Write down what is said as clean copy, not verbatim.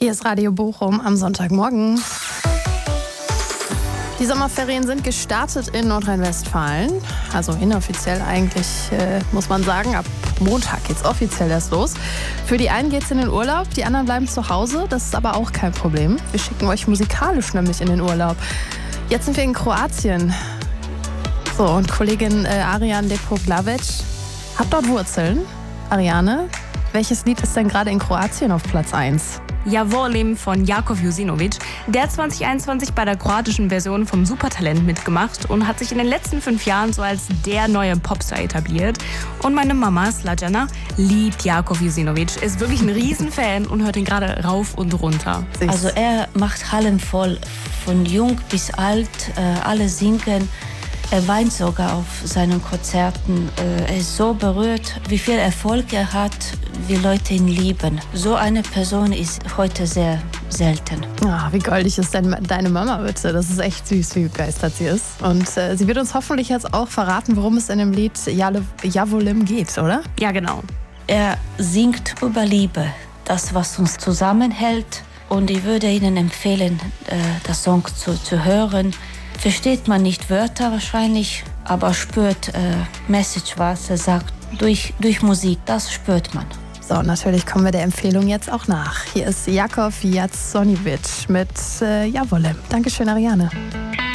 Hier ist Radio Bochum am Sonntagmorgen. Die Sommerferien sind gestartet in Nordrhein-Westfalen. Also inoffiziell eigentlich, muss man sagen. Ab Montag geht's offiziell erst los. Für die einen geht's in den Urlaub, die anderen bleiben zu Hause. Das ist aber auch kein Problem. Wir schicken euch musikalisch nämlich in den Urlaub. Jetzt sind wir in Kroatien. So, und Kollegin Ariane Depoglavic hat dort Wurzeln. Ariane, welches Lied ist denn gerade in Kroatien auf Platz 1? Ja Volim von Jakov Jusinovic. Der hat 2021 bei der kroatischen Version vom Supertalent mitgemacht und hat sich in den letzten 5 Jahren so als der neue Popstar etabliert. Und meine Mama, Slađana, liebt Jakov Jusinovic, ist wirklich ein Riesenfan und hört ihn gerade rauf und runter. Also er macht Hallen voll, von jung bis alt, alle singen. Er weint sogar auf seinen Konzerten. Er ist so berührt, wie viel Erfolg er hat, wie Leute ihn lieben. So eine Person ist heute sehr selten. Wie goldig ist denn deine Mama, bitte? Das ist echt süß, wie begeistert sie ist. Und sie wird uns hoffentlich jetzt auch verraten, worum es in dem Lied Ja Volim geht, oder? Ja, genau. Er singt über Liebe, das, was uns zusammenhält. Und ich würde Ihnen empfehlen, das Song zu hören. Versteht man nicht Wörter wahrscheinlich, aber spürt Message, was er sagt, durch Musik, das spürt man. So, natürlich kommen wir der Empfehlung jetzt auch nach. Hier ist Jakov Jusinovic mit Ja Volim. Dankeschön, Ariane.